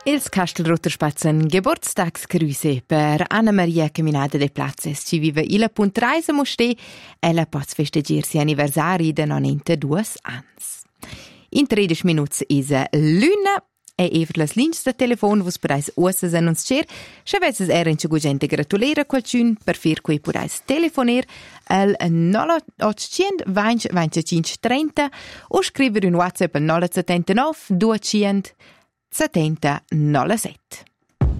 Els Castelrotter spazzan Geburtstagsgrüße per Anna Maria Caminada de Platzes, ci vive illa puntreisa moste, ella pots festeggiarsi anniversari de 92 ans. In 30 minuts is l'una, e evert las lins de telefon vos podais ussas annunziar, se vezes eren ci gente gratulera qualcun, per fir cui podais telefoner al 0800 20 25 30 o scriver un WhatsApp al 079 200 70 07.